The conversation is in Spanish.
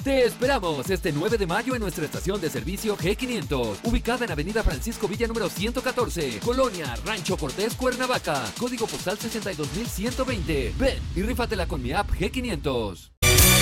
Te esperamos este 9 de mayo en nuestra estación de servicio G500, ubicada en Avenida Francisco Villa número 114, Colonia Rancho Cortés, Cuernavaca, código postal 62120. Ven y rífatela con mi app G500.